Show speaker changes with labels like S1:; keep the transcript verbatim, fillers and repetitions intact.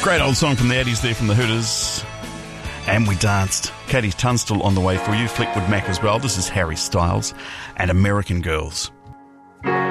S1: Great old song from the eighties there from the Hooters. And we danced. Katie Tunstall on the way for you. Fleetwood Mac as well. This is Harry Styles and American Girls.